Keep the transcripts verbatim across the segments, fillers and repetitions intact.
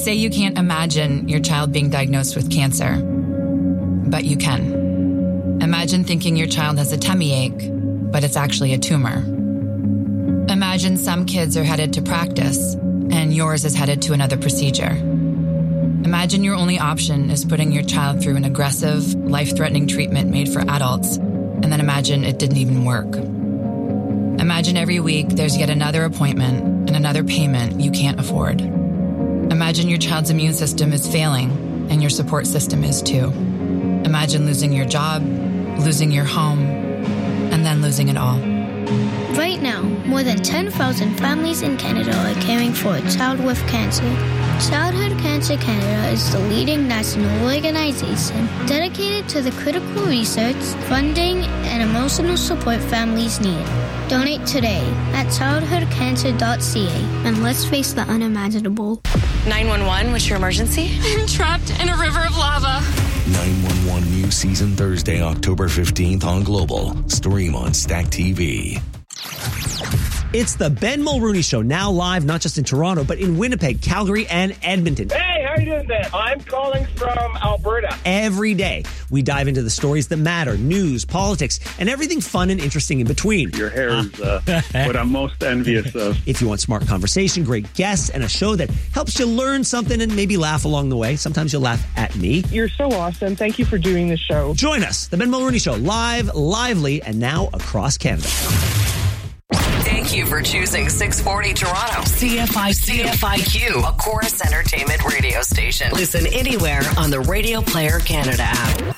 say you can't imagine your child being diagnosed with cancer, but you can. Imagine thinking your child has a tummy ache, but it's actually a tumor. Imagine some kids are headed to practice, and yours is headed to another procedure. Imagine your only option is putting your child through an aggressive, life-threatening treatment made for adults, and then imagine it didn't even work. Imagine every week there's yet another appointment and another payment you can't afford. Imagine your child's immune system is failing, and your support system is too. Imagine losing your job, losing your home, and then losing it all. Right now, more than ten thousand families in Canada are caring for a child with cancer. Childhood Cancer Canada is the leading national organization dedicated to the critical research, funding, and emotional support families need. Donate today at childhood cancer dot c a and let's face the unimaginable. nine one one, what's your emergency? I'm trapped in a river of lava. nine one one new season Thursday, October fifteenth on Global. Stream on Stack T V. It's the Ben Mulrooney Show, now live not just in Toronto, but in Winnipeg, Calgary, and Edmonton. Hey, how are you doing there? I'm calling from Alberta. Every day, we dive into the stories that matter, news, politics, and everything fun and interesting in between. Your hair is uh, what I'm most envious of. If you want smart conversation, great guests, and a show that helps you learn something and maybe laugh along the way. Sometimes you'll laugh at me. You're so awesome. Thank you for doing the show. Join us, the Ben Mulrooney Show, live, lively, and now across Canada. Thank you for choosing six forty Toronto. C F I C F I Q, a Chorus Entertainment radio station. Listen anywhere on the Radio Player Canada app.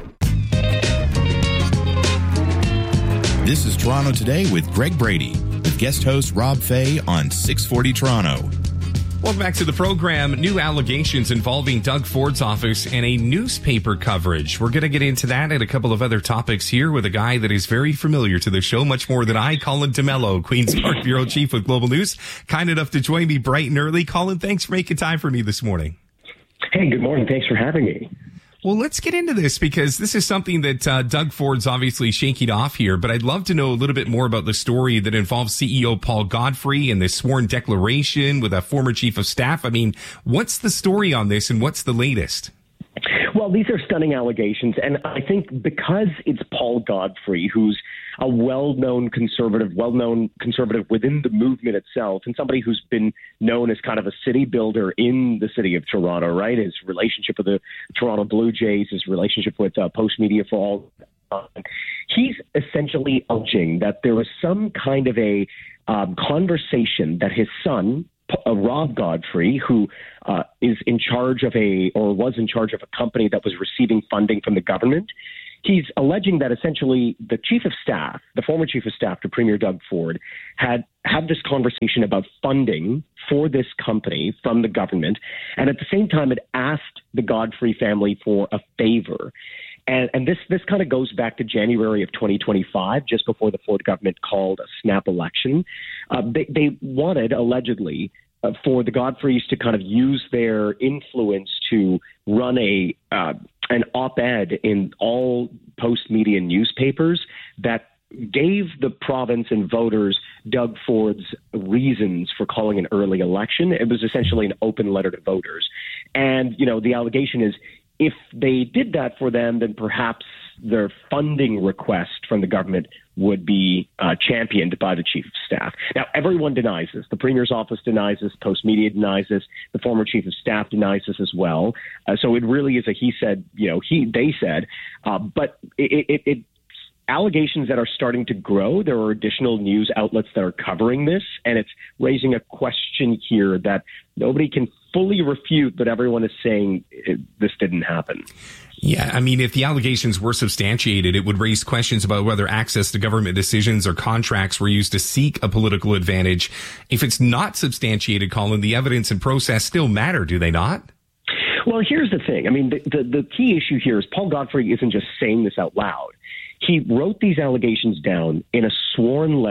This is Toronto Today with Greg Brady, with guest host Rob Fay on six forty Toronto. Welcome back to the program. New allegations involving Doug Ford's office and a newspaper coverage. We're going to get into that and a couple of other topics here with a guy that is very familiar to the show, much more than I, Colin DeMello, Queen's Park Bureau Chief with Global News. Kind enough to join me bright and early. Colin, thanks for making time for me this morning. Hey, good morning. Thanks for having me. Well, let's get into this because this is something that uh, Doug Ford's obviously shaking off here, but I'd love to know a little bit more about the story that involves C E O Paul Godfrey and this sworn declaration with a former chief of staff. I mean, what's the story on this and what's the latest? Well, these are stunning allegations, and I think because it's Paul Godfrey, who's a well-known conservative, well-known conservative within the movement itself, and somebody who's been known as kind of a city builder in the city of Toronto, right? His relationship with the Toronto Blue Jays, his relationship with uh, Post Media for All. Uh, he's essentially alleging that there was some kind of a um, conversation that his son, Uh, Rob Godfrey, who uh, is in charge of a, or was in charge of a company that was receiving funding from the government. He's alleging that essentially the chief of staff, the former chief of staff to Premier Doug Ford, had had this conversation about funding for this company from the government, and at the same time had asked the Godfrey family for a favor. And, and this this kind of goes back to January of twenty twenty-five, just before the Ford government called a snap election. Uh, they, they wanted, allegedly, uh, for the Godfreys to kind of use their influence to run a uh, an op-ed in all post-media newspapers that gave the province and voters Doug Ford's reasons for calling an early election. It was essentially an open letter to voters. And, you know, the allegation is, if they did that for them, then perhaps their funding request from the government would be uh, championed by the chief of staff. Now, everyone denies this. The Premier's office denies this. Post Media denies this. The former chief of staff denies this as well. Uh, so it really is a he said, you know, he they said. Uh, but it, it, it allegations that are starting to grow. There are additional news outlets that are covering this, and it's raising a question here that nobody can fully refute, but everyone is saying it, this didn't happen. Yeah, I mean, if the allegations were substantiated, it would raise questions about whether access to government decisions or contracts were used to seek a political advantage. If it's not substantiated, Colin, the evidence and process still matter, do they not? Well, here's the thing. I mean, the, the, the key issue here is Paul Godfrey isn't just saying this out loud. He wrote these allegations down in a sworn letter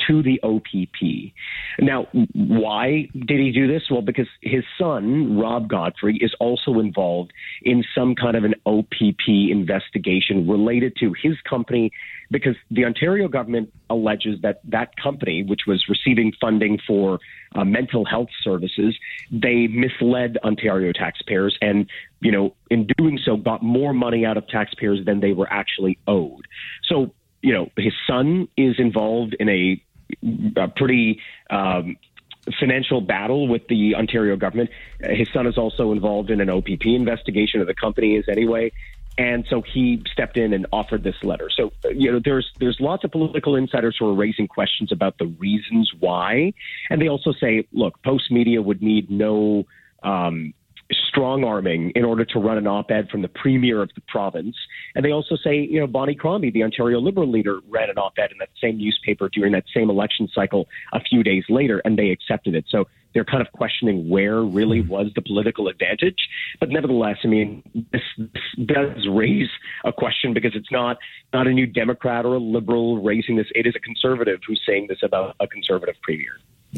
to the O P P. Now, why did he do this? Well, because his son, Rob Godfrey, is also involved in some kind of an O P P investigation related to his company, because the Ontario government alleges that that company, which was receiving funding for uh, mental health services, they misled Ontario taxpayers and, you know, in doing so, got more money out of taxpayers than they were actually owed. So, you know, his son is involved in a, a pretty um, financial battle with the Ontario government. His son is also involved in an O P P investigation, or the company is anyway. And so he stepped in and offered this letter. So, you know, there's there's lots of political insiders who are raising questions about the reasons why. And they also say, look, Post Media would need no um, strong arming in order to run an op-ed from the premier of the province. And they also say, you know, Bonnie Crombie, the Ontario Liberal leader, ran an op-ed in that same newspaper during that same election cycle a few days later, and they accepted it. So they're kind of questioning where really was the political advantage. But nevertheless, I mean, this, this does raise a question, because it's not, not a new Democrat or a Liberal raising this. It is a Conservative who's saying this about a Conservative premier.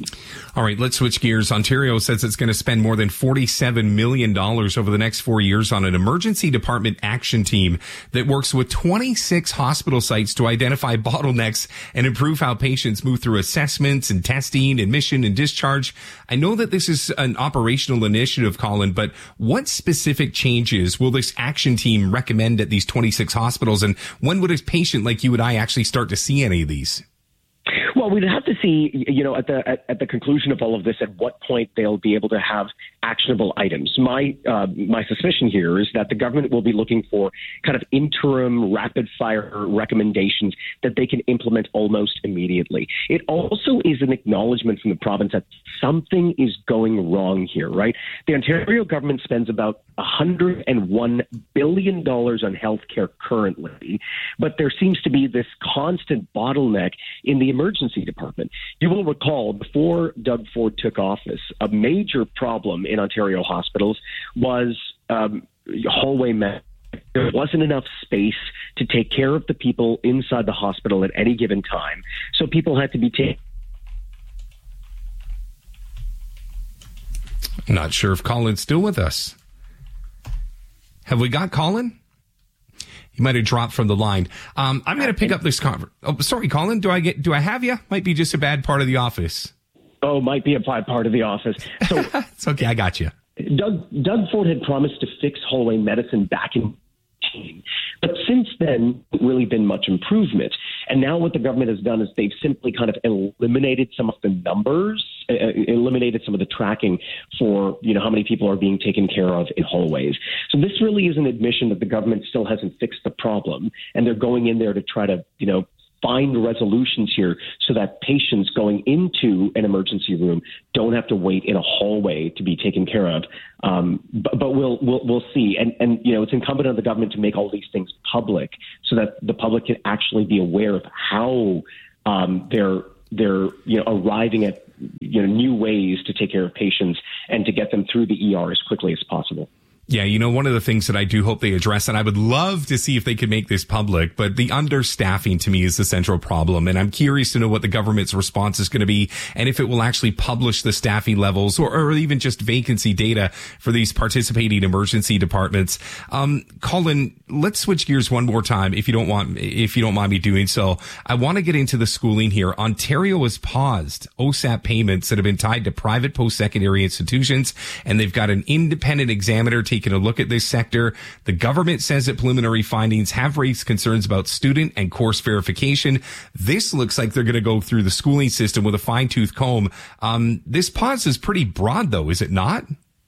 All right, let's switch gears. Ontario says it's going to spend more than forty-seven million dollars over the next four years on an emergency department action team that works with twenty-six hospital sites to identify bottlenecks and improve how patients move through assessments and testing, admission and discharge. I know that this is an operational initiative, Colin, but what specific changes will this action team recommend at these twenty-six hospitals? And when would a patient like you and I actually start to see any of these? Well, we'd have to see, you know, at the at, at the conclusion of all of this, at what point they'll be able to have actionable items. My uh, my suspicion here is that the government will be looking for kind of interim, rapid-fire recommendations that they can implement almost immediately. It also is an acknowledgement from the province that something is going wrong here, right? The Ontario government spends about one hundred one billion dollars on healthcare currently, but there seems to be this constant bottleneck in the emergency department. You will recall, before Doug Ford took office, a major problem in Ontario hospitals was um, hallway medicine. There wasn't enough space to take care of the people inside the hospital at any given time, so people had to be taken. Not sure if Colin's still with us. Have we got Colin? He might have dropped from the line. Um, I'm going to pick up this conver- Oh, sorry, Colin. Do I get? Do I have you? Might be just a bad part of the office. Oh, might be a bad part of the office. So it's okay. I got you. Doug Doug Ford had promised to fix hallway medicine back in. But since then, really been much improvement. And now what the government has done is they've simply kind of eliminated some of the numbers, uh, eliminated some of the tracking for, you know, how many people are being taken care of in hallways. So this really is an admission that the government still hasn't fixed the problem, and they're going in there to try to, you know, find resolutions here so that patients going into an emergency room don't have to wait in a hallway to be taken care of. Um, but, but we'll, we'll we'll see. And, and, you know, it's incumbent on the government to make all these things public so that the public can actually be aware of how um, they're, they're, you know, arriving at, you know, new ways to take care of patients and to get them through the E R as quickly as possible. Yeah, you know, one of the things that I do hope they address, and I would love to see if they could make this public, but the understaffing to me is the central problem. And I'm curious to know what the government's response is going to be, and if it will actually publish the staffing levels or, or even just vacancy data for these participating emergency departments. Um, Colin, let's switch gears one more time, if you don't want, if you don't mind me doing so. I want to get into the schooling here. Ontario has paused O S A P payments that have been tied to private post-secondary institutions, and they've got an independent examiner taking a look at this sector. The government says that preliminary findings have raised concerns about student and course verification. This looks like they're going to go through the schooling system with a fine-tooth comb. Um, this pause is pretty broad, though, is it not?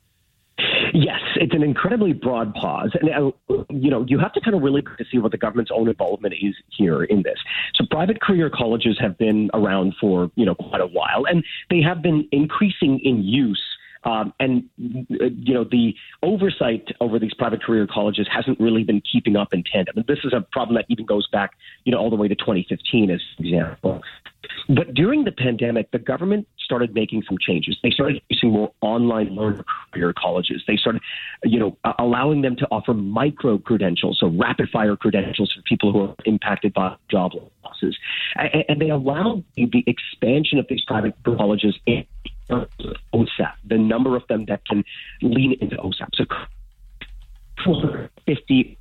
Yes, it's an incredibly broad pause. And, uh, you know, you have to kind of really look to see what the government's own involvement is here in this. So private career colleges have been around for, you know, quite a while, and they have been increasing in use. Um, and, you know, the oversight over these private career colleges hasn't really been keeping up in tandem. And this is a problem that even goes back, you know, all the way to twenty fifteen, as an example. But during the pandemic, the government started making some changes. They started using more online learner career colleges. They started, you know, allowing them to offer micro credentials, so rapid fire credentials for people who are impacted by job loss. classes. And, and they allowed the expansion of these private colleges in O S A P, the number of them that can lean into O S A P. So four hundred fifty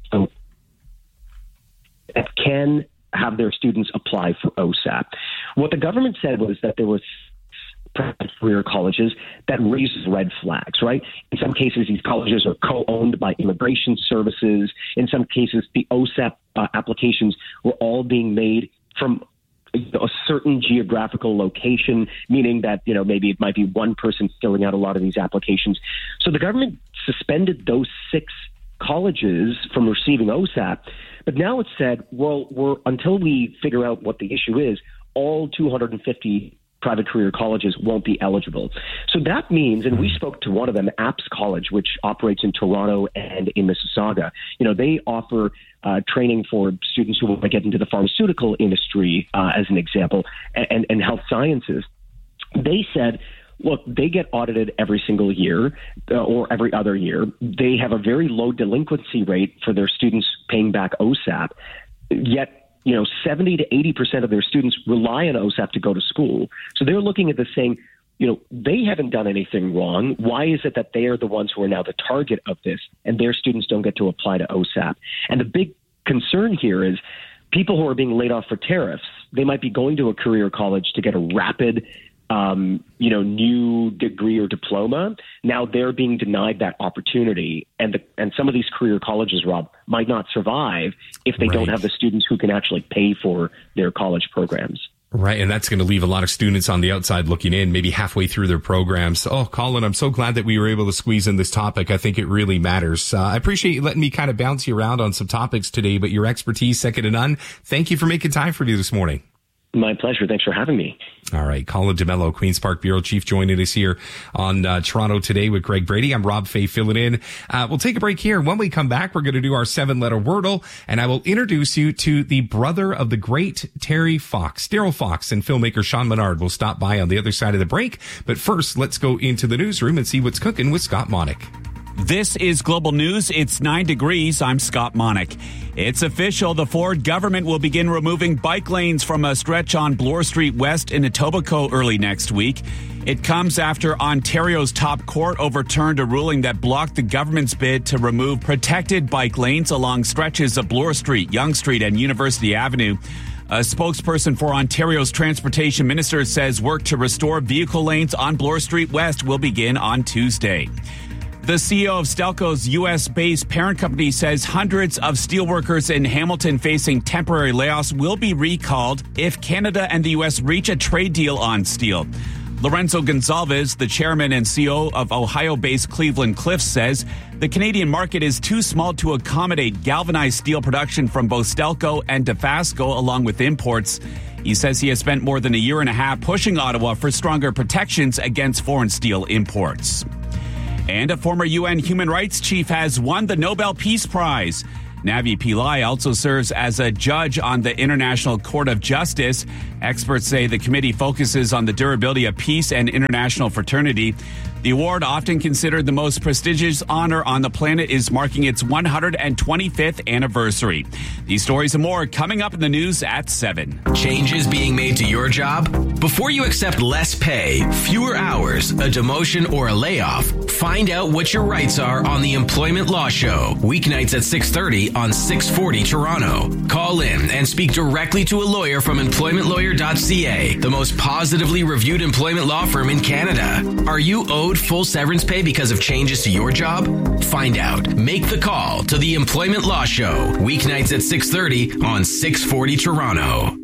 that can have their students apply for O S A P. What the government said was that there was private career colleges that raises red flags, right? In some cases, these colleges are co-owned by immigration services. In some cases, the O S A P uh, applications were all being made from a certain geographical location, meaning that, you know, maybe it might be one person filling out a lot of these applications. So the government suspended those six colleges from receiving O S A P, but now it's said, well, we're until we figure out what the issue is, all two hundred fifty private career colleges won't be eligible. So that means, and we spoke to one of them, Apps College, which operates in Toronto and in Mississauga. You know, they offer uh, training for students who want to get into the pharmaceutical industry, uh, as an example, and, and health sciences. They said, look, they get audited every single year uh, or every other year. They have a very low delinquency rate for their students paying back O S A P, yet you know, seventy to eighty percent of their students rely on O S A P to go to school. So they're looking at this saying, you know, they haven't done anything wrong. Why is it that they are the ones who are now the target of this and their students don't get to apply to O S A P? And the big concern here is people who are being laid off for tariffs, they might be going to a career college to get a rapid Um, you know, new degree or diploma. Now they're being denied that opportunity. And the, and some of these career colleges, Rob, might not survive if they right. don't have the students who can actually pay for their college programs. Right, and that's going to leave a lot of students on the outside looking in, maybe halfway through their programs. Oh, Colin, I'm so glad that we were able to squeeze in this topic. I think it really matters. Uh, I appreciate you letting me kind of bounce you around on some topics today, but your expertise, second to none. Thank you for making time for me this morning. My pleasure. Thanks for having me. All right. Colin D'Mello, Queen's Park Bureau Chief, joining us here on uh, Toronto Today with Greg Brady. I'm Rob Fay filling in. Uh, we'll take a break here. When we come back, we're going to do our seven-letter Wordle, and I will introduce you to the brother of the great Terry Fox. Daryl Fox and filmmaker Sean Menard will stop by on the other side of the break. But first, let's go into the newsroom and see what's cooking with Scott Monick. This is Global News. It's nine degrees. I'm Scott Monick. It's official. The Ford government will begin removing bike lanes from a stretch on Bloor Street West in Etobicoke early next week. It comes after Ontario's top court overturned a ruling that blocked the government's bid to remove protected bike lanes along stretches of Bloor Street, Yonge Street, and University Avenue. A spokesperson for Ontario's transportation minister says work to restore vehicle lanes on Bloor Street West will begin on Tuesday. The C E O of Stelco's U S-based parent company says hundreds of steelworkers in Hamilton facing temporary layoffs will be recalled if Canada and the U S reach a trade deal on steel. Lorenzo Gonzalez, the chairman and C E O of Ohio-based Cleveland Cliffs, says the Canadian market is too small to accommodate galvanized steel production from both Stelco and Dofasco, along with imports. He says he has spent more than a year and a half pushing Ottawa for stronger protections against foreign steel imports. And a former U N human rights chief has won the Nobel Peace Prize. Navi Pillai also serves as a judge on the International Court of Justice. Experts say the committee focuses on the durability of peace and international fraternity. The award, often considered the most prestigious honor on the planet, is marking its one hundred twenty-fifth anniversary. These stories and more coming up in the news at seven. Changes being made to your job? Before you accept less pay, fewer hours, a demotion, or a layoff, find out what your rights are on the Employment Law Show. Weeknights at six thirty on six forty Toronto. Call in and speak directly to a lawyer from employment lawyer dot c a, the most positively reviewed employment law firm in Canada. Are you owed full severance pay because of changes to your job? Find out. Make the call to the Employment Law Show. Weeknights at six thirty on six forty Toronto.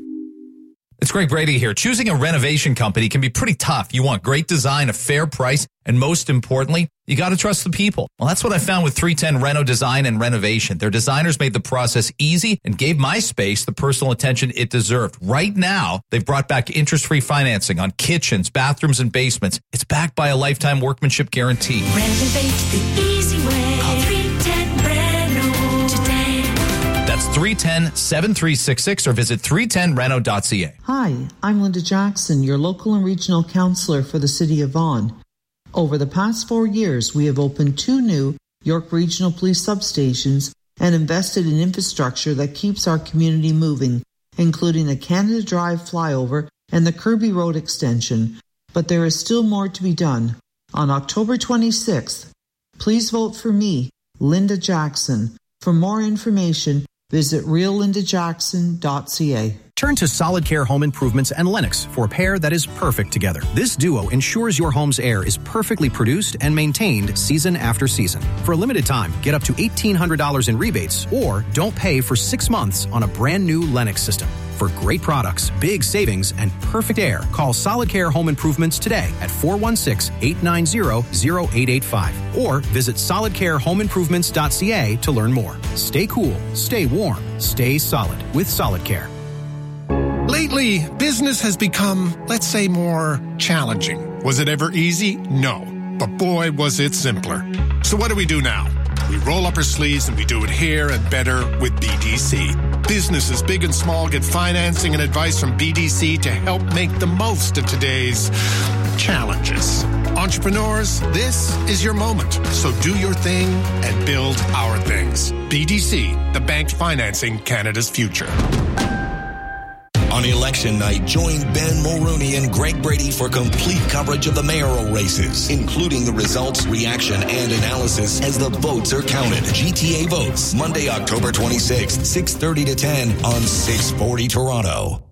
It's Greg Brady here. Choosing a renovation company can be pretty tough. You want great design, a fair price, and most importantly, you got to trust the people. Well, that's what I found with three ten Reno Design and Renovation. Their designers made the process easy and gave my space the personal attention it deserved. Right now, they've brought back interest-free financing on kitchens, bathrooms, and basements. It's backed by a lifetime workmanship guarantee. Renovate the easy way. Call three ten Reno today. That's three one zero, seven three six six or visit three ten reno dot c a. Hi, I'm Linda Jackson, your local and regional counselor for the City of Vaughan. Over the past four years, we have opened two new York Regional Police substations and invested in infrastructure that keeps our community moving including a Canada Drive flyover and the Kirby Road extension, but there is still more to be done. On October twenty-sixth, please vote for me, Linda Jackson. For more information, visit real linda jackson dot c a. Turn to Solid Care Home Improvements and Lennox for a pair that is perfect together. This duo ensures your home's air is perfectly produced and maintained season after season. For a limited time, get up to eighteen hundred dollars in rebates or don't pay for six months on a brand new Lennox system. For great products, big savings, and perfect air, call Solid Care Home Improvements today at four one six, eight nine zero, zero eight eight five or visit solid care home improvements dot c a to learn more. Stay cool, stay warm, stay solid with Solid Care. Lately, business has become, let's say, more challenging. Was it ever easy? No. But boy, was it simpler. So what do we do now? We roll up our sleeves and we do it here and better with B D C. Businesses big and small get financing and advice from B D C to help make the most of today's challenges. Entrepreneurs, this is your moment. So do your thing and build our things. B D C, the bank financing Canada's future. On election night, join Ben Mulrooney and Greg Brady for complete coverage of the mayoral races, including the results, reaction, and analysis as the votes are counted. G T A Votes, Monday, October twenty-sixth, six thirty to ten on six forty Toronto.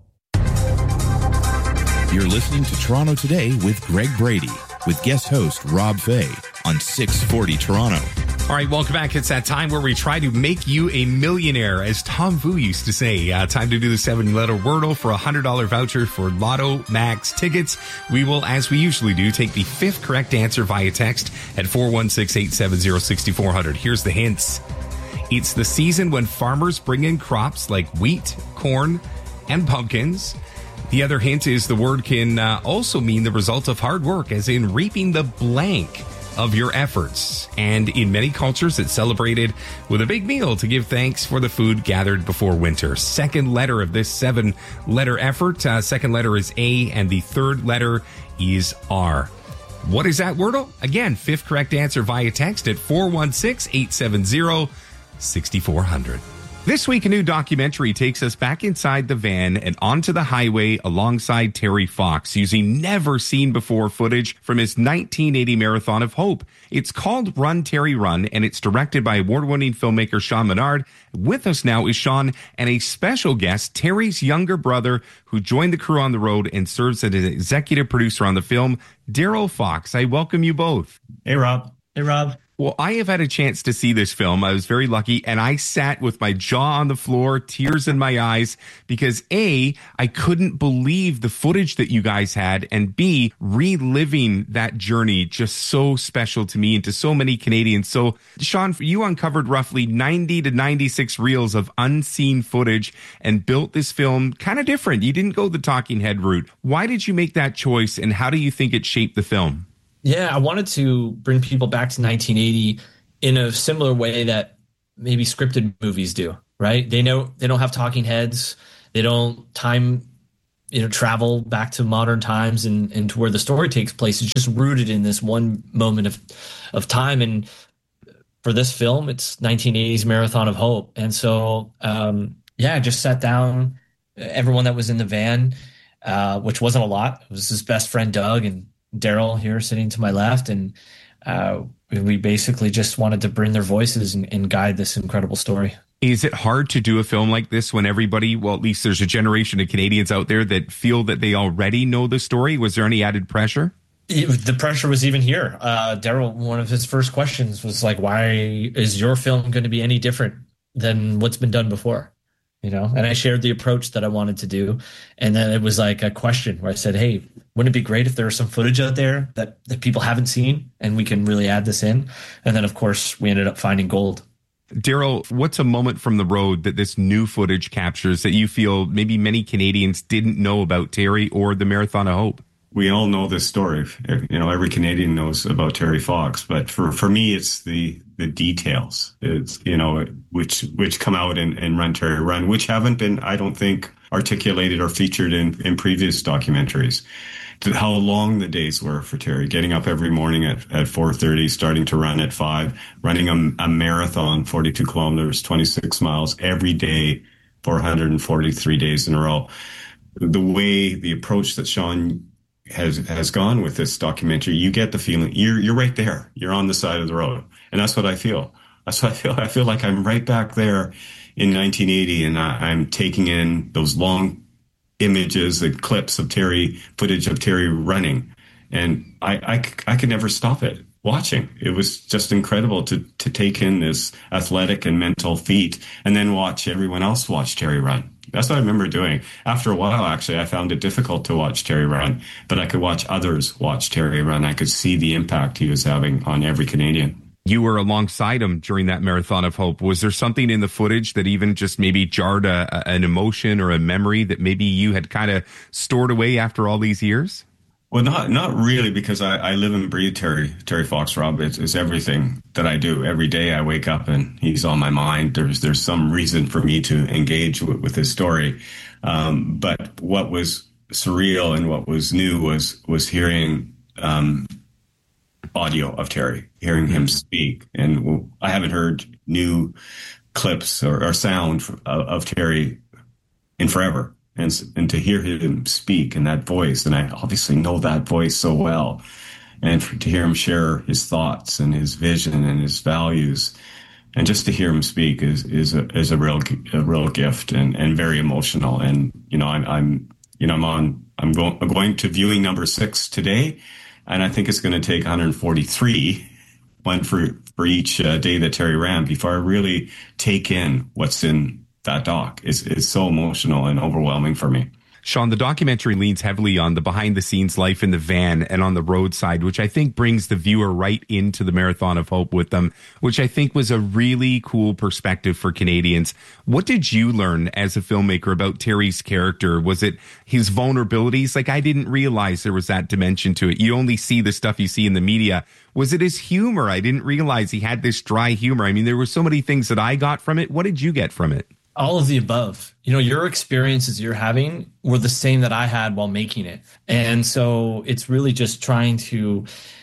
You're listening to Toronto Today with Greg Brady, with guest host Rob Fay on six forty Toronto. All right, welcome back. It's that time where we try to make you a millionaire, as Tom Vu used to say. Uh, time to do the seven-letter Wordle for a one hundred dollars voucher for Lotto Max tickets. We will, as we usually do, take the fifth correct answer via text at four one six, eight seven zero, six four zero zero. Here's the hints. It's the season when farmers bring in crops like wheat, corn, and pumpkins. The other hint is the word can uh, also mean the result of hard work, as in reaping the blank of your efforts. And in many cultures, it's celebrated with a big meal to give thanks for the food gathered before winter. Second letter of this seven-letter effort. Uh, second letter is A, and the third letter is R. What is that Wordle? Again, fifth correct answer via text at four one six, eight seven zero, six four zero zero. This week, a new documentary takes us back inside the van and onto the highway alongside Terry Fox, using never-seen-before footage from his nineteen eighty Marathon of Hope. It's called Run, Terry, Run, and it's directed by award-winning filmmaker Sean Menard. With us now is Sean and a special guest, Terry's younger brother, who joined the crew on the road and serves as an executive producer on the film, Daryl Fox. I welcome you both. Hey, Rob. Hey, Rob. Well, I have had a chance to see this film. I was very lucky, and I sat with my jaw on the floor, tears in my eyes, because A, I couldn't believe the footage that you guys had, and B, reliving that journey just so special to me and to so many Canadians. So, Sean, you uncovered roughly ninety to ninety-six reels of unseen footage and built this film kind of different. You didn't go the talking head route. Why did you make that choice, and how do you think it shaped the film? Yeah, I wanted to bring people back to nineteen eighty in a similar way that maybe scripted movies do, right? They know they don't have talking heads. They don't time, you know, travel back to modern times and, and to where the story takes place. It's just rooted in this one moment of of time. And for this film, it's nineteen eighties Marathon of Hope. And so, um, yeah, I just sat down, everyone that was in the van, uh, which wasn't a lot. It was his best friend, Doug, and Daryl here sitting to my left, and uh, we basically just wanted to bring their voices and, and guide this incredible story. Is it hard to do a film like this when everybody, well, at least there's a generation of Canadians out there that feel that they already know the story? Was there any added pressure? It, the pressure was even here. Uh, Daryl, one of his first questions was like, why is your film going to be any different than what's been done before? You know, and I shared the approach that I wanted to do. And then it was like a question where I said, hey, wouldn't it be great if there was some footage out there that, that people haven't seen and we can really add this in? And then, of course, we ended up finding gold. Daryl, what's a moment from the road that this new footage captures that you feel maybe many Canadians didn't know about Terry or the Marathon of Hope? We all know this story. You know, every Canadian knows about Terry Fox, but for, for me, it's the, the details. It's, you know, which, which come out in, in Run, Terry, Run, which haven't been, I don't think, articulated or featured in, in previous documentaries. How long the days were for Terry, getting up every morning at, at four thirty, starting to run at five, running a, a marathon, forty-two kilometers, twenty-six miles every day four hundred forty-three days in a row. The way, the approach that Sean has has gone with this documentary, you get the feeling you're you're right there. You're on the side of the road, and that's what I feel. That's what I feel. I feel like I'm right back there in nineteen eighty, and I, I'm taking in those long images and clips of Terry, footage of Terry running, and I I, I could never stop it watching. It was just incredible to to take in this athletic and mental feat, and then watch everyone else watch Terry run. That's what I remember doing. After a while, actually, I found it difficult to watch Terry run, but I could watch others watch Terry run. I could see the impact he was having on every Canadian. You were alongside him during that Marathon of Hope. Was there something in the footage that even just maybe jarred a, an emotion or a memory that maybe you had kind of stored away after all these years? Well, not not really, because I, I live and breathe Terry Terry Fox, Rob. It's, it's everything that I do. Every day I wake up and he's on my mind. There's there's some reason for me to engage with, with his story. Um, but what was surreal and what was new was was hearing um, audio of Terry, hearing him speak. And I haven't heard new clips or, or sound of, of Terry in forever. And, and to hear him speak in that voice, and I obviously know that voice so well, and for, to hear him share his thoughts and his vision and his values, and just to hear him speak is is a is a real a real gift and, and very emotional. And you know, I'm, I'm you know I'm on I'm going I'm going to viewing number six today, and I think it's going to take one hundred forty-three, one for for each uh, day that Terry ran, before I really take in what's in that doc. Is is so emotional and overwhelming for me. Sean, the documentary leans heavily on the behind-the-scenes life in the van and on the roadside, which I think brings the viewer right into the Marathon of Hope with them, which I think was a really cool perspective for Canadians. What did you learn as a filmmaker about Terry's character? Was it his vulnerabilities? Like, I didn't realize there was that dimension to it. You only see the stuff you see in the media. Was it his humor? I didn't realize he had this dry humor. I mean, there were so many things that I got from it. What did you get from it? All of the above. You know, your experiences you're having were the same that I had while making it. And so it's really just trying to,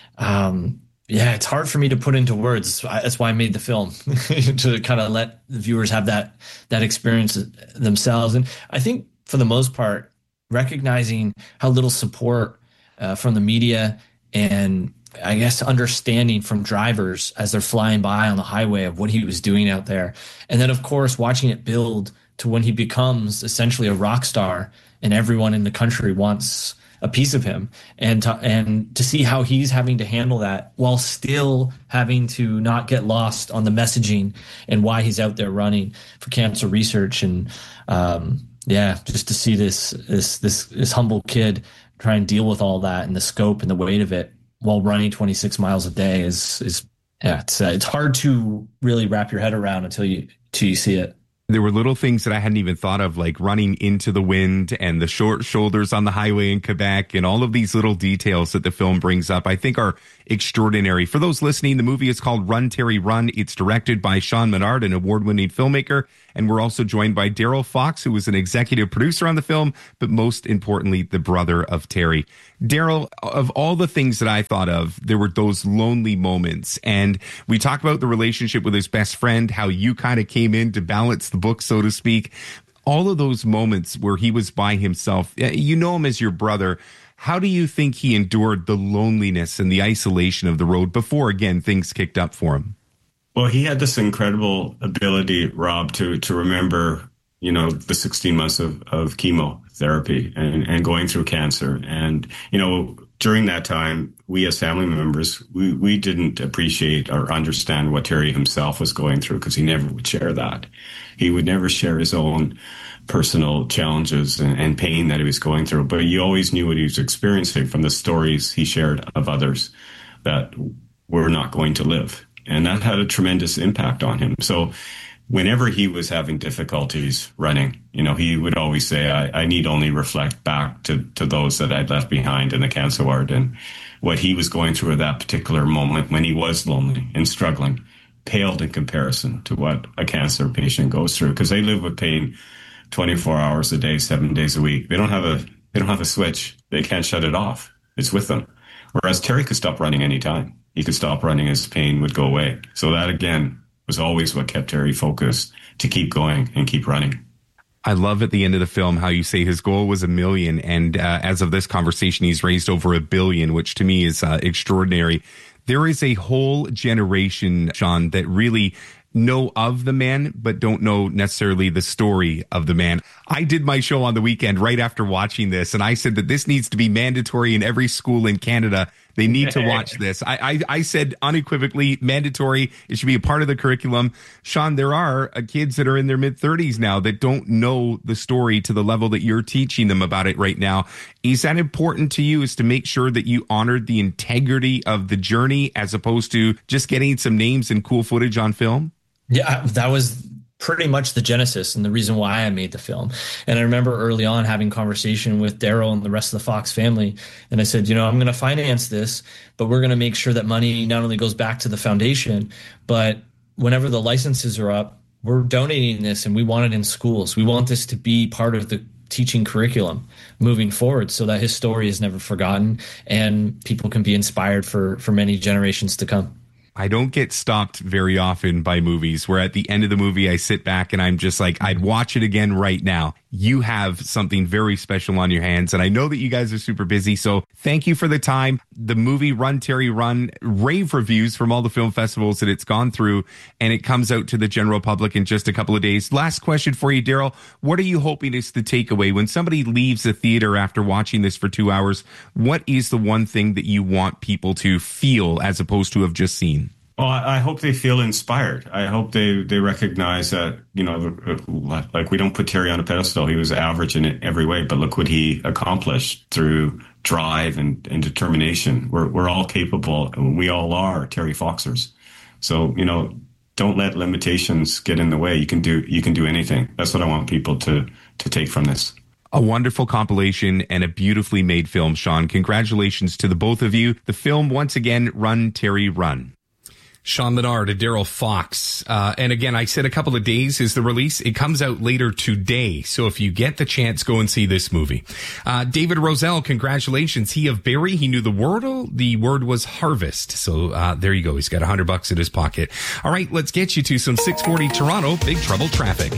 um, yeah, it's hard for me to put into words. That's why I made the film, to kind of let the viewers have that, that experience themselves. And I think for the most part, recognizing how little support uh, from the media and I guess understanding from drivers as they're flying by on the highway of what he was doing out there. And then, of course, watching it build to when he becomes essentially a rock star and everyone in the country wants a piece of him, and to, and to see how he's having to handle that while still having to not get lost on the messaging and why he's out there running for cancer research. And um, yeah, just to see this, this, this, this humble kid try and deal with all that and the scope and the weight of it while running twenty-six miles a day is, is yeah, it's, uh, it's hard to really wrap your head around until you, until you see it. There were little things that I hadn't even thought of, like running into the wind and the short shoulders on the highway in Quebec, and all of these little details that the film brings up, I think are extraordinary. For those listening, the movie is called Run, Terry, Run. It's directed by Sean Menard, an award-winning filmmaker. And we're also joined by Daryl Fox, who was an executive producer on the film, but most importantly, the brother of Terry. Daryl, of all the things that I thought of, there were those lonely moments. And we talk about the relationship with his best friend, how you kind of came in to balance the book, so to speak. All of those moments where he was by himself, you know him as your brother. How do you think he endured the loneliness and the isolation of the road before, again, things kicked up for him? Well, he had this incredible ability, Rob, to to remember, you know, the sixteen months of, of chemotherapy and, and going through cancer. And, you know, during that time, we as family members, we, we didn't appreciate or understand what Terry himself was going through, because he never would share that. He would never share his own personal challenges and, and pain that he was going through. But you always knew what he was experiencing from the stories he shared of others that were not going to live. And that had a tremendous impact on him. So whenever he was having difficulties running, you know, he would always say, I, I need only reflect back to, to those that I'd left behind in the cancer ward, and what he was going through at that particular moment when he was lonely and struggling paled in comparison to what a cancer patient goes through, because they live with pain twenty-four hours a day, seven days a week. They don't have a, they don't have a switch. They can't shut it off. It's with them. Whereas Terry could stop running anytime. He could stop running, his pain would go away. So that, again, was always what kept Terry focused to keep going and keep running. I love at the end of the film how you say his goal was a million. And uh, as of this conversation, he's raised over a billion, which to me is uh, extraordinary. There is a whole generation, Sean, that really know of the man, but don't know necessarily the story of the man. I did my show on the weekend right after watching this, and I said that this needs to be mandatory in every school in Canada. They need to watch this. I, I, I said unequivocally mandatory. It should be a part of the curriculum. Sean, there are uh, kids that are in their mid thirties now that don't know the story to the level that you're teaching them about it right now. Is that important to you, is to make sure that you honored the integrity of the journey as opposed to just getting some names and cool footage on film? Yeah, that was pretty much the genesis and the reason why I made the film. And I remember early on having conversation with Daryl and the rest of the Fox family. And I said, you know, I'm going to finance this, but we're going to make sure that money not only goes back to the foundation, but whenever the licenses are up, we're donating this and we want it in schools. We want this to be part of the teaching curriculum moving forward so that his story is never forgotten and people can be inspired for, for many generations to come. I don't get stopped very often by movies where at the end of the movie, I sit back and I'm just like, I'd watch it again right now. You have something very special on your hands. And I know that you guys are super busy. So thank you for the time. The movie Run, Terry, Run, rave reviews from all the film festivals that it's gone through. And it comes out to the general public in just a couple of days. Last question for you, Daryl. What are you hoping is the takeaway? When somebody leaves the theater after watching this for two hours, what is the one thing that you want people to feel as opposed to have just seen? Well, I hope they feel inspired. I hope they, they recognize that, you know, like we don't put Terry on a pedestal. He was average in every way, but look what he accomplished through drive and, and determination. We're we're all capable, and we all are Terry Foxers. So, you know, don't let limitations get in the way. You can do you can do anything. That's what I want people to to take from this. A wonderful compilation and a beautifully made film, Sean. Congratulations to the both of you. The film, once again, Run, Terry, Run. Sean Menard and Daryl Fox. Uh, and again, I said a couple of days is the release. It comes out later today. So if you get the chance, go and see this movie. Uh, David Roselle, congratulations. He of Barrie. He knew the wordle. The word was harvest. So uh, there you go. He's got a hundred bucks in his pocket. All right, let's get you to some six forty Toronto Big Trouble traffic.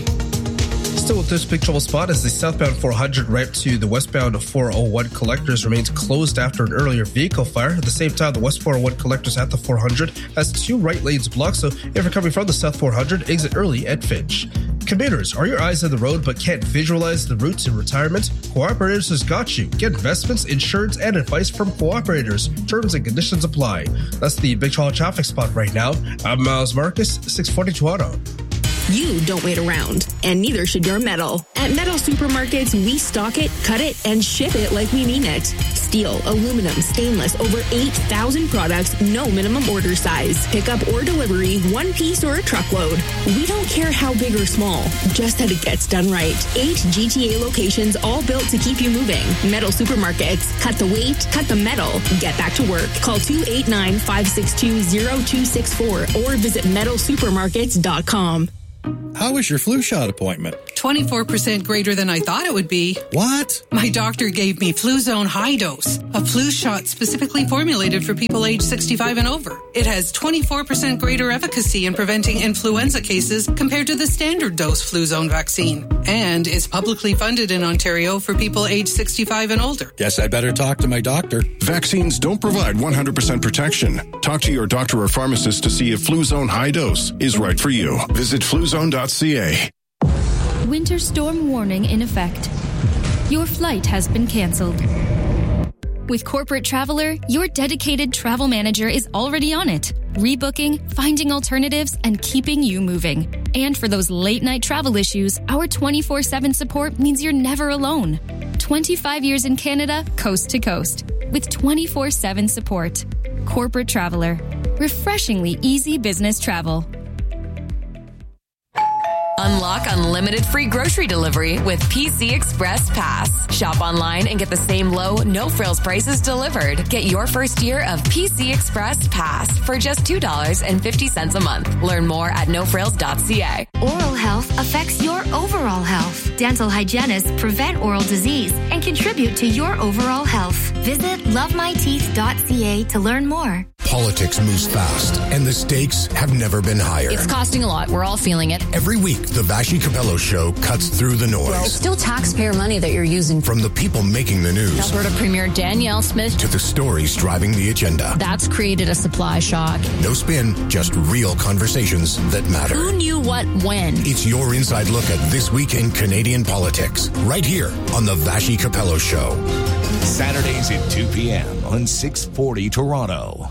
Still with this big trouble spot as the southbound four hundred right to the westbound four oh one collectors remains closed after an earlier vehicle fire. At the same time, the west four oh one collectors at the four hundred has two right lanes blocked, so if you're coming from the south four hundred, exit early at Finch. Commuters, are your eyes on the road but can't visualize the routes in retirement? Cooperators has got you. Get investments, insurance, and advice from Cooperators. Terms and conditions apply. That's the big trouble traffic spot right now. I'm Miles Marcus, six forty Toronto. You don't wait around, and neither should your metal. At Metal Supermarkets, we stock it, cut it, and ship it like we mean it. Steel, aluminum, stainless, over eight thousand products, no minimum order size. Pickup or delivery, one piece or a truckload. We don't care how big or small, just that it gets done right. Eight G T A locations, all built to keep you moving. Metal Supermarkets. Cut the weight, cut the metal. Get back to work. Call two eight nine, five six two, zero two six four or visit metal supermarkets dot com. How was your flu shot appointment? twenty-four percent greater than I thought it would be. What? My doctor gave me Fluzone High Dose, a flu shot specifically formulated for people age sixty-five and over. It has twenty-four percent greater efficacy in preventing influenza cases compared to the standard dose Fluzone vaccine. And is publicly funded in Ontario for people age sixty-five and older. Guess I better talk to my doctor. Vaccines don't provide one hundred percent protection. Talk to your doctor or pharmacist to see if Fluzone High Dose is right for you. Visit fluzone dot c a. Winter storm warning in effect. Your flight has been canceled. With Corporate Traveler, your dedicated travel manager is already on it, rebooking, finding alternatives, and keeping you moving. And for those late-night travel issues, our twenty-four seven support means you're never alone. twenty-five years in Canada, coast to coast, with twenty-four seven support. Corporate Traveler. Refreshingly easy business travel. Unlock unlimited free grocery delivery with P C Express Pass. Shop online and get the same low, no-frills prices delivered. Get your first year of P C Express Pass for just two dollars and fifty cents a month. Learn more at no frills dot c a. Oral health health affects your overall health. Dental hygienists prevent oral disease and contribute to your overall health. Visit love my teeth dot c a to learn more. Politics moves fast, and the stakes have never been higher. It's costing a lot. We're all feeling it. Every week, the Vashi Capello Show cuts through the noise. Well, it's still taxpayer money that you're using. From the people making the news. Alberta Premier Danielle Smith. To the stories driving the agenda. That's created a supply shock. No spin, just real conversations that matter. Who knew what when? It's your inside look at this week in Canadian politics. Right here on the Vashi Capello Show. Saturdays at two p.m. on six forty Toronto.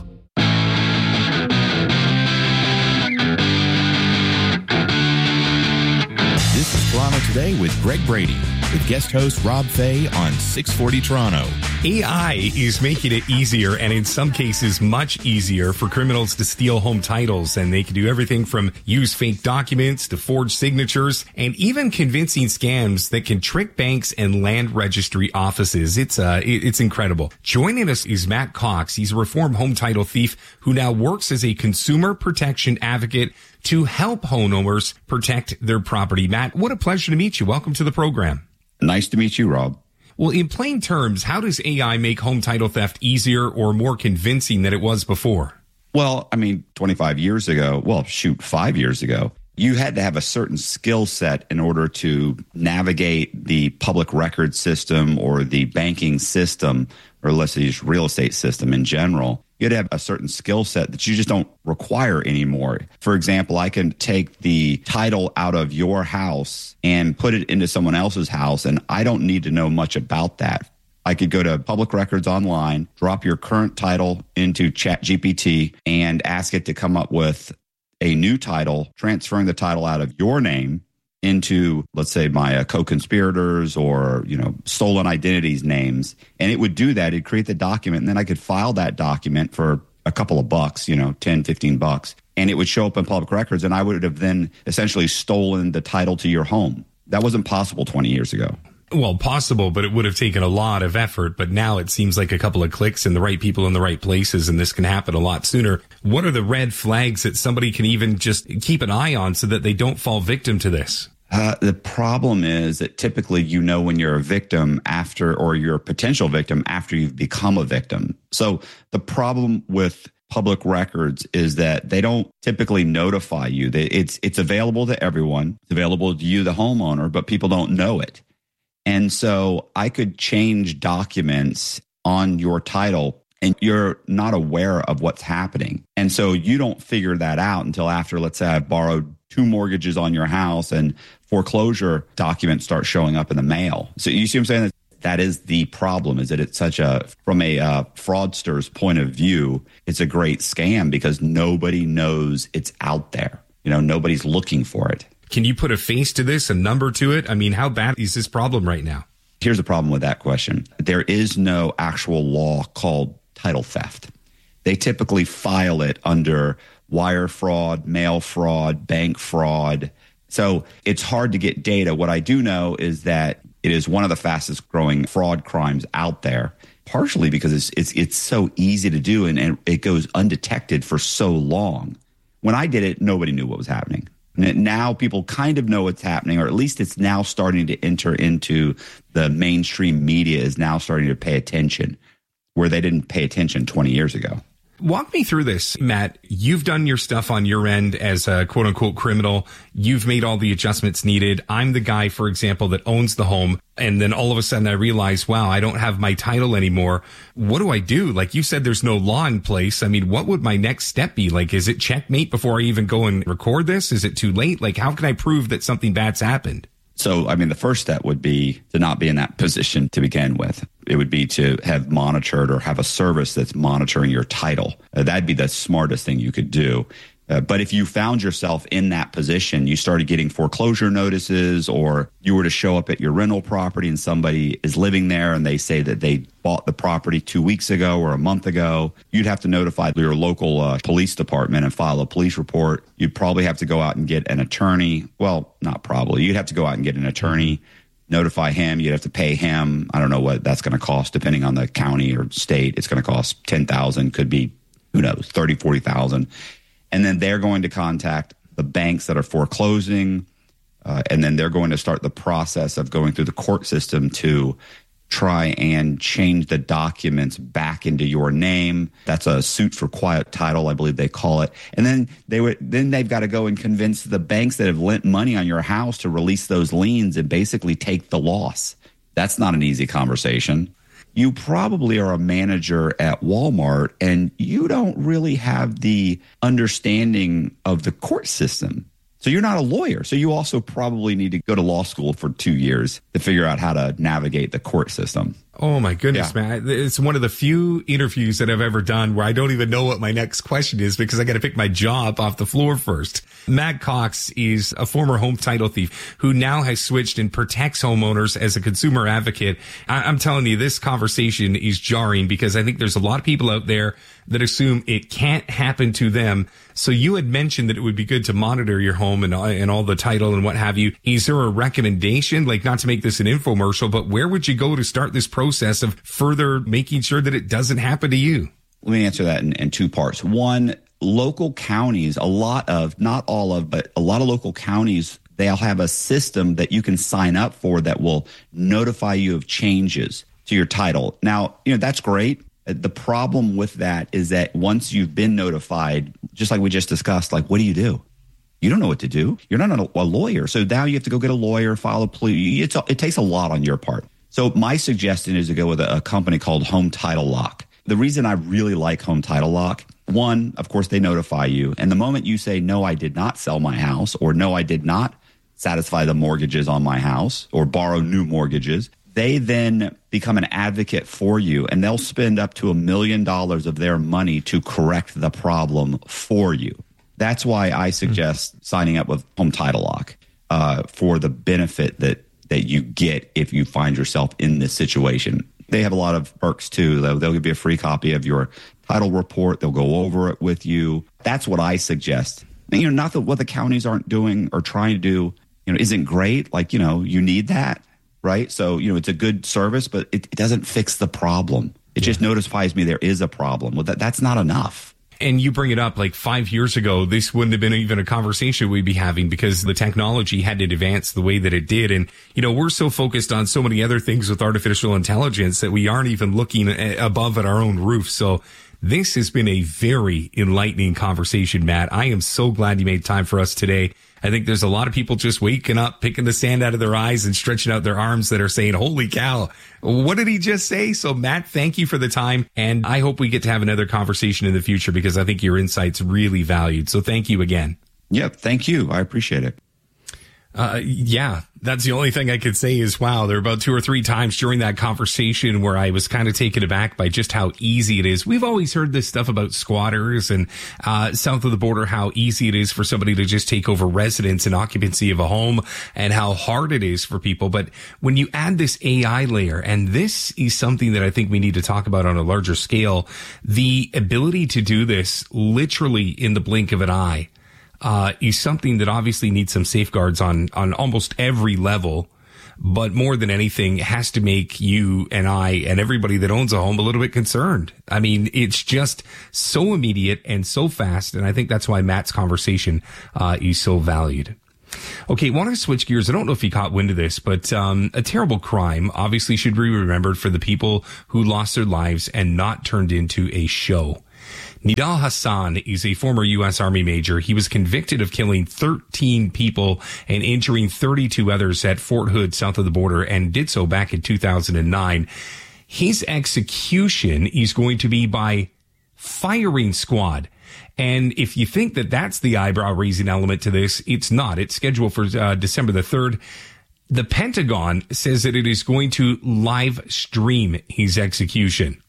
This is Toronto Today with Greg Brady, with guest host Rob Fay on six forty Toronto. A I is making it easier, and in some cases much easier, for criminals to steal home titles. And they can do everything from use fake documents to forge signatures and even convincing scams that can trick banks and land registry offices. It's uh, it's incredible. Joining us is Matt Cox. He's a reformed home title thief who now works as a consumer protection advocate to help homeowners protect their property. Matt, what a pleasure to meet you. Welcome to the program. Nice to meet you, Rob. Well, in plain terms, how does A I make home title theft easier or more convincing than it was before? Well, I mean, twenty-five years ago, well, shoot, five years ago, you had to have a certain skill set in order to navigate the public record system or the banking system, or let's say just real estate system in general. You had to have a certain skill set that you just don't require anymore. For example, I can take the title out of your house and put it into someone else's house, and I don't need to know much about that. I could go to public records online, drop your current title into ChatGPT, and ask it to come up with a new title, transferring the title out of your name into, let's say, my uh, co-conspirators or, you know, stolen identities names. And it would do that. It'd create the document, and then I could file that document for a couple of bucks, you know, ten, fifteen bucks. And it would show up in public records, and I would have then essentially stolen the title to your home. That wasn't possible twenty years ago. Well, possible, but it would have taken a lot of effort. But now it seems like a couple of clicks and the right people in the right places, and this can happen a lot sooner. What are the red flags that somebody can even just keep an eye on so that they don't fall victim to this? Uh, the problem is that typically you know when you're a victim after, or you're a potential victim after you've become a victim. So the problem with public records is that they don't typically notify you. They, it's it's available to everyone. It's available to you, the homeowner, but people don't know it. And so I could change documents on your title, and you're not aware of what's happening. And so you don't figure that out until after, let's say, I've borrowed two mortgages on your house and foreclosure documents start showing up in the mail. So you see what I'm saying? That is the problem, is that it's such a, from a uh, fraudster's point of view, it's a great scam because nobody knows it's out there. You know, nobody's looking for it. Can you put a face to this, a number to it? I mean, how bad is this problem right now? Here's the problem with that question. There is no actual law called title theft. They typically file it under wire fraud, mail fraud, bank fraud. So it's hard to get data. What I do know is that it is one of the fastest growing fraud crimes out there, partially because it's it's, it's so easy to do, and, and it goes undetected for so long. When I did it, nobody knew what was happening. Now people kind of know what's happening, or at least it's now starting to enter into the mainstream media is now starting to pay attention where they didn't pay attention twenty years ago. Walk me through this, Matt. You've done your stuff on your end as a quote unquote criminal. You've made all the adjustments needed. I'm the guy, for example, that owns the home. And then all of a sudden I realize, wow, I don't have my title anymore. What do I do? Like you said, there's no law in place. I mean, what would my next step be? Like, is it checkmate before I even go and record this? Is it too late? Like, how can I prove that something bad's happened? So, I mean, the first step would be to not be in that position to begin with. It would be to have monitored or have a service that's monitoring your title. Uh, that'd be the smartest thing you could do. Uh, but if you found yourself in that position, you started getting foreclosure notices, or you were to show up at your rental property and somebody is living there and they say that they bought the property two weeks ago or a month ago, you'd have to notify your local uh, police department and file a police report. You'd probably have to go out and get an attorney. Well, not probably. You'd have to go out and get an attorney, notify him. You'd have to pay him. I don't know what that's going to cost, depending on the county or state. It's going to cost ten thousand dollars, could be, who knows, thirty thousand dollars, forty thousand dollars. And then they're going to contact the banks that are foreclosing, Uh, and then they're going to start the process of going through the court system to try and change the documents back into your name. That's a suit for quiet title, I believe they call it. And then they would, then they've got to go and convince the banks that have lent money on your house to release those liens and basically take the loss. That's not an easy conversation. You probably are a manager at Walmart and you don't really have the understanding of the court system. So you're not a lawyer. So you also probably need to go to law school for two years to figure out how to navigate the court system. Oh, my goodness, yeah. man. It's one of the few interviews that I've ever done where I don't even know what my next question is because I got to pick my jaw up off the floor first. Matt Cox is a former home title thief who now has switched and protects homeowners as a consumer advocate. I- I'm telling you, this conversation is jarring because I think there's a lot of people out there that assume it can't happen to them. So you had mentioned that it would be good to monitor your home and, and all the title and what have you. Is there a recommendation, like not to make this an infomercial, but where would you go to start this process of further making sure that it doesn't happen to you? Let me answer that in, in two parts. One, local counties, a lot of, not all of, but a lot of local counties, they'll have a system that you can sign up for that will notify you of changes to your title. Now, you know, that's great. The problem with that is that once you've been notified, just like we just discussed, like, what do you do? You don't know what to do. You're not a, a lawyer. So now you have to go get a lawyer, file a plea. It's, it takes a lot on your part. So my suggestion is to go with a, a company called Home Title Lock. The reason I really like Home Title Lock, one, of course, they notify you. And the moment you say, no, I did not sell my house, or no, I did not satisfy the mortgages on my house or borrow new mortgages, they then become an advocate for you, and they'll spend up to a million dollars of their money to correct the problem for you. That's why I suggest mm-hmm. signing up with Home Title Lock uh, for the benefit that that you get if you find yourself in this situation. They have a lot of perks too. They'll, they'll give you a free copy of your title report. They'll go over it with you. That's what I suggest. And, you know, not that what the counties aren't doing or trying to do, you know, isn't great. Like, you know, you need that. Right. So, you know, it's a good service, but it, it doesn't fix the problem. It yeah. just notifies me there is a problem. Well, that, that's not enough. And you bring it up like five years ago, this wouldn't have been even a conversation we'd be having because the technology hadn't advanced the way that it did. And, you know, we're so focused on so many other things with artificial intelligence that we aren't even looking above at our own roof. So this has been a very enlightening conversation, Matt. I am so glad you made time for us today. I think there's a lot of people just waking up, picking the sand out of their eyes and stretching out their arms that are saying, holy cow, what did he just say? So, Matt, thank you for the time. And I hope we get to have another conversation in the future because I think your insight's really valued. So thank you again. Yeah, thank you. I appreciate it. Uh, yeah, that's the only thing I could say is, wow, there were about two or three times during that conversation where I was kind of taken aback by just how easy it is. We've always heard this stuff about squatters and, uh, south of the border, how easy it is for somebody to just take over residence and occupancy of a home and how hard it is for people. But when you add this A I layer, and this is something that I think we need to talk about on a larger scale, the ability to do this literally in the blink of an eye, Uh, is something that obviously needs some safeguards on, on almost every level. But more than anything, it has to make you and I and everybody that owns a home a little bit concerned. I mean, it's just so immediate and so fast. And I think that's why Matt's conversation, uh, is so valued. Okay, want to switch gears. I don't know if you caught wind of this, but um, a terrible crime obviously should be remembered for the people who lost their lives and not turned into a show. Nidal Hasan is a former U S Army major. He was convicted of killing thirteen people and injuring thirty-two others at Fort Hood, south of the border, and did so back in two thousand nine. His execution is going to be by firing squad. And if you think that that's the eyebrow-raising element to this, it's not. It's scheduled for uh, December the third. The Pentagon says that it is going to live stream his execution.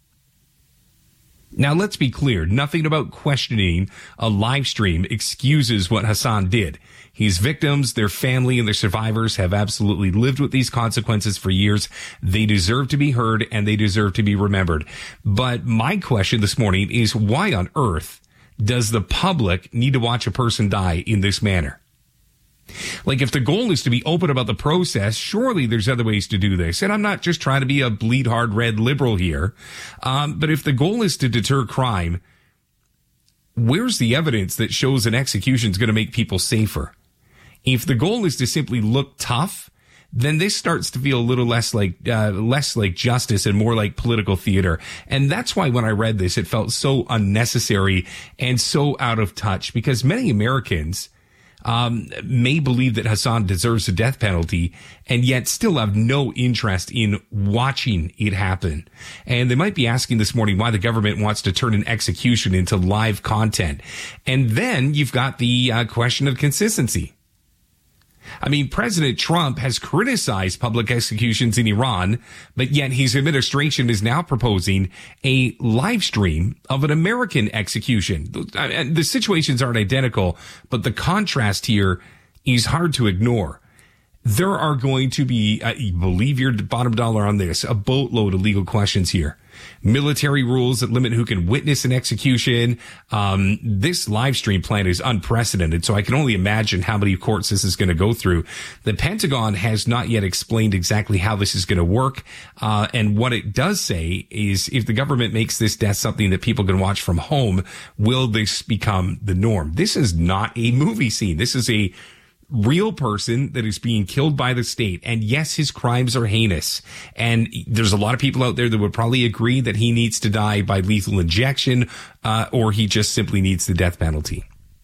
Now, let's be clear. Nothing about questioning a live stream excuses what Hasan did. His victims, their family, and their survivors have absolutely lived with these consequences for years. They deserve to be heard, and they deserve to be remembered. But my question this morning is, why on earth does the public need to watch a person die in this manner? Like, if the goal is to be open about the process, surely there's other ways to do this. And I'm not just trying to be a bleed hard red liberal here. Um, but if the goal is to deter crime, where's the evidence that shows an execution is going to make people safer? If the goal is to simply look tough, then this starts to feel a little less like uh, less like justice and more like political theater. And that's why when I read this, it felt so unnecessary and so out of touch, because many Americans um, may believe that Hassan deserves a death penalty and yet still have no interest in watching it happen. And they might be asking this morning why the government wants to turn an execution into live content. And then you've got the uh, question of consistency. I mean, President Trump has criticized public executions in Iran, but yet his administration is now proposing a live stream of an American execution. The situations aren't identical, but the contrast here is hard to ignore. There are going to be, uh, believe your bottom dollar on this, a boatload of legal questions here. Military rules that limit who can witness an execution. Um, this live stream plan is unprecedented, so I can only imagine how many courts this is going to go through. The Pentagon has not yet explained exactly how this is going to work. Uh, and what it does say is if the government makes this death something that people can watch from home, will this become the norm? This is not a movie scene. This is a real person that is being killed by the state. And yes, his crimes are heinous. And there's a lot of people out there that would probably agree that he needs to die by lethal injection, uh, or he just simply needs the death penalty.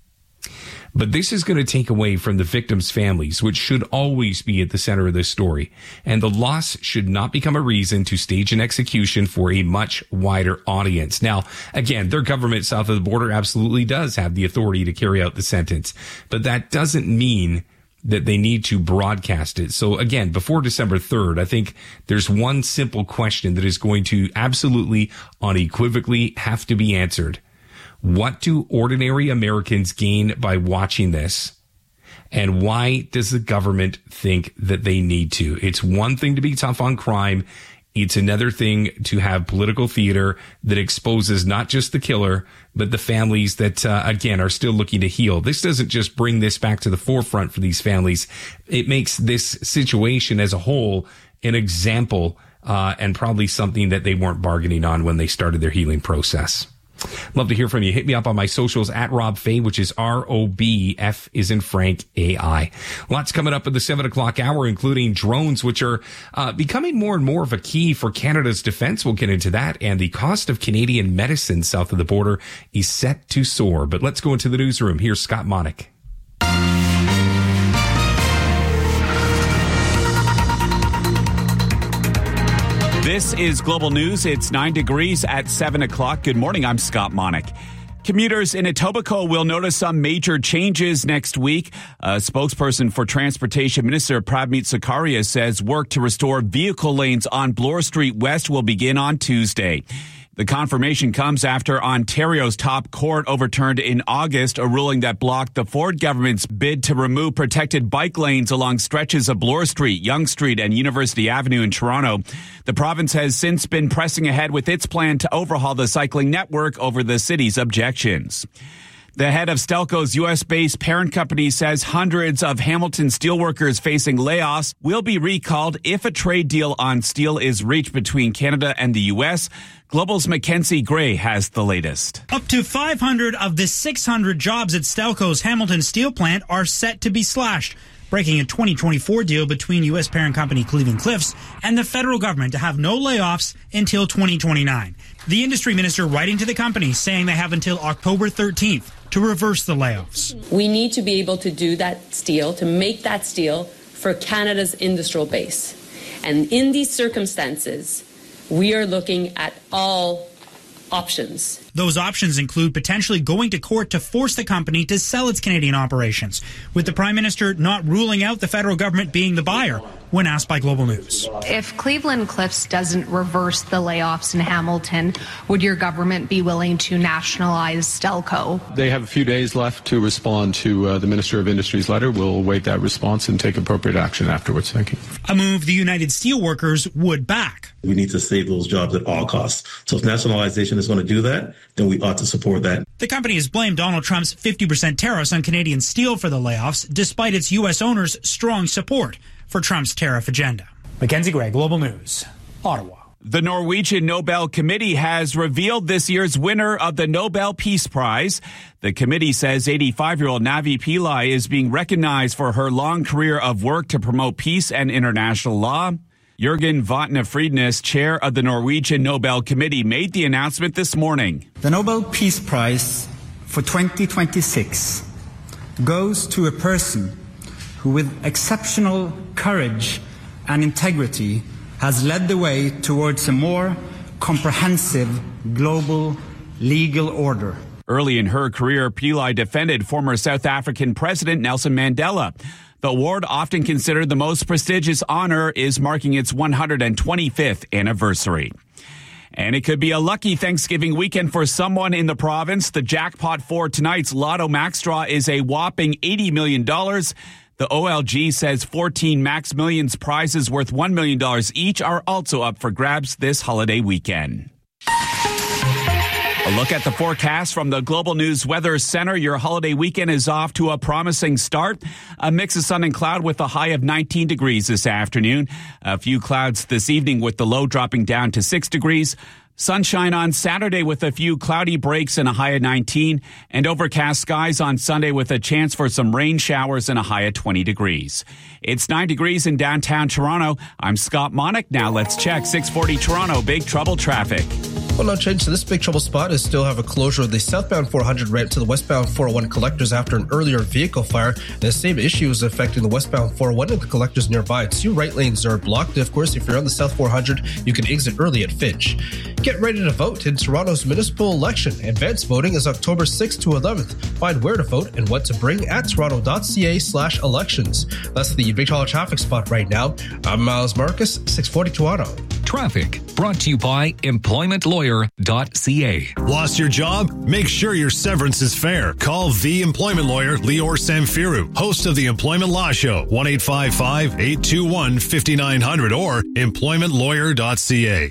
But this is going to take away from the victims' families, which should always be at the center of this story. And the loss should not become a reason to stage an execution for a much wider audience. Now, again, their government south of the border absolutely does have the authority to carry out the sentence, but that doesn't mean that they need to broadcast it. So again, before December third, I think there's one simple question that is going to absolutely unequivocally have to be answered. What do ordinary Americans gain by watching this? And why does the government think that they need to? It's one thing to be tough on crime. It's another thing to have political theater that exposes not just the killer, but the families that, uh, again, are still looking to heal. This doesn't just bring this back to the forefront for these families. It makes this situation as a whole an example, uh, and probably something that they weren't bargaining on when they started their healing process. Love to hear from you. Hit me up on my socials at Rob Fay, which is R O B F is in Frank A I. Lots coming up at the seven o'clock hour, including drones, which are uh, becoming more and more of a key for Canada's defense. We'll get into that. And the cost of Canadian medicine south of the border is set to soar. But let's go into the newsroom. Here's Scott Monick. This is Global News. It's nine degrees at seven o'clock. Good morning. I'm Scott Monick. Commuters in Etobicoke will notice some major changes next week. A spokesperson for Transportation Minister Pravmeet Sarkaria says work to restore vehicle lanes on Bloor Street West will begin on Tuesday. The confirmation comes after Ontario's top court overturned in August a ruling that blocked the Ford government's bid to remove protected bike lanes along stretches of Bloor Street, Yonge Street, and University Avenue in Toronto. The province has since been pressing ahead with its plan to overhaul the cycling network over the city's objections. The head of Stelco's U S-based parent company says hundreds of Hamilton steelworkers facing layoffs will be recalled if a trade deal on steel is reached between Canada and the U S. Global's Mackenzie Gray has the latest. Up to five hundred of the six hundred jobs at Stelco's Hamilton steel plant are set to be slashed, breaking a twenty twenty-four deal between U S parent company Cleveland-Cliffs and the federal government to have no layoffs until twenty twenty-nine. The industry minister writing to the company saying they have until October thirteenth to reverse the layoffs. We need to be able to do that steel, to make that steel for Canada's industrial base. And in these circumstances, we are looking at all options. Those options include potentially going to court to force the company to sell its Canadian operations, with the Prime Minister not ruling out the federal government being the buyer when asked by Global News. If Cleveland-Cliffs doesn't reverse the layoffs in Hamilton, would your government be willing to nationalize Stelco? They have a few days left to respond to uh, the Minister of Industry's letter. We'll await that response and take appropriate action afterwards. Thank you. A move the United Steelworkers would back. We need to save those jobs at all costs. So if nationalization is going to do that, then we ought to support that. The company has blamed Donald Trump's fifty percent tariffs on Canadian steel for the layoffs, despite its U S owners' strong support for Trump's tariff agenda. Mackenzie Gray, Global News, Ottawa. The Norwegian Nobel Committee has revealed this year's winner of the Nobel Peace Prize. The committee says eighty-five-year-old Navi Pillai is being recognized for her long career of work to promote peace and international law. Jørgen Vatne Friednes, chair of the Norwegian Nobel Committee, made the announcement this morning. The Nobel Peace Prize for twenty twenty-six goes to a person who, with exceptional courage and integrity, has led the way towards a more comprehensive global legal order. Early in her career, Pillai defended former South African President Nelson Mandela. The award, often considered the most prestigious honor, is marking its one hundred twenty-fifth anniversary. And it could be a lucky Thanksgiving weekend for someone in the province. The jackpot for tonight's Lotto Max draw is a whopping eighty million dollars. The O L G says fourteen Max Millions prizes worth one million dollars each are also up for grabs this holiday weekend. A look at the forecast from the Global News Weather Center. Your holiday weekend is off to a promising start. A mix of sun and cloud with a high of nineteen degrees this afternoon. A few clouds this evening with the low dropping down to six degrees. Sunshine on Saturday with a few cloudy breaks and a high of nineteen, and overcast skies on Sunday with a chance for some rain showers and a high of twenty degrees. It's nine degrees in downtown Toronto. I'm Scott Monick. Now let's check six forty Toronto Big Trouble traffic. Well, no change to this big trouble spot is still have a closure of the southbound four hundred ramp to the westbound four oh one collectors after an earlier vehicle fire. The same issue is affecting the westbound four oh one and the collectors nearby. Two right lanes are blocked. Of course, if you're on the south four hundred, you can exit early at Finch. Get ready to vote in Toronto's municipal election. Advanced voting is October sixth to eleventh. Find where to vote and what to bring at toronto.ca slash elections. That's the Big Trouble traffic spot right now. I'm Miles Marcus, six forty Toronto. Traffic brought to you by employment lawyer dot c a. Lost your job? Make sure your severance is fair. Call the employment lawyer, Lior Samfiru, host of the Employment Law Show, one eight five five, eight two one, five nine zero zero or employment lawyer dot c a.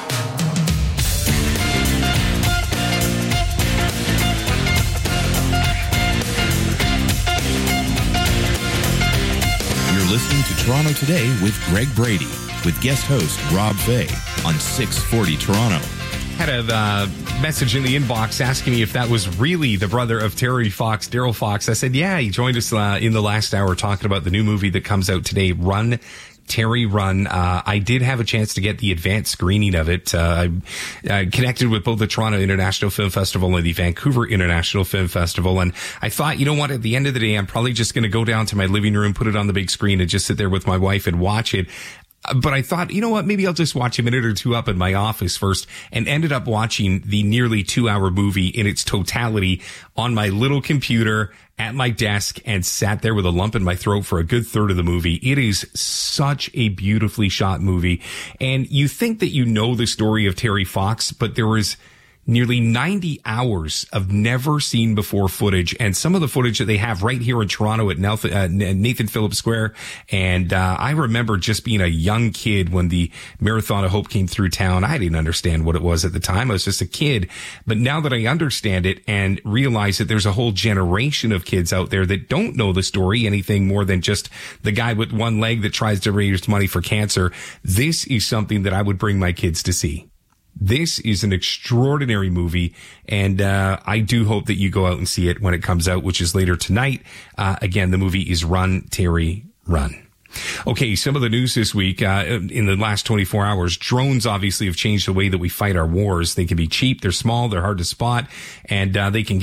You're listening to Toronto Today with Greg Brady, with guest host Rob Fay on six forty Toronto. Had a uh, message in the inbox asking me if that was really the brother of Terry Fox, Daryl Fox. I said, yeah, he joined us uh, in the last hour talking about the new movie that comes out today, Run, Terry Run. Uh, I did have a chance to get the advanced screening of it. Uh, I uh, connected with both the Toronto International Film Festival and the Vancouver International Film Festival. And I thought, you know what, at the end of the day, I'm probably just going to go down to my living room, put it on the big screen and just sit there with my wife and watch it. But I thought, you know what, maybe I'll just watch a minute or two up in my office first, and ended up watching the nearly two hour movie in its totality on my little computer at my desk and sat there with a lump in my throat for a good third of the movie. It is such a beautifully shot movie. And you think that you know the story of Terry Fox, but there was nearly ninety hours of never seen before footage, and some of the footage that they have right here in Toronto at Nathan Phillips Square. And uh, I remember just being a young kid when the Marathon of Hope came through town. I didn't understand what it was at the time. I was just a kid. But now that I understand it and realize that there's a whole generation of kids out there that don't know the story anything more than just the guy with one leg that tries to raise money for cancer, this is something that I would bring my kids to see. This is an extraordinary movie, and uh I do hope that you go out and see it when it comes out, which is later tonight. Uh again, the movie is Run, Terry, Run. Okay, some of the news this week, uh in the last twenty-four hours, drones obviously have changed the way that we fight our wars. They can be cheap, they're small, they're hard to spot, and uh they can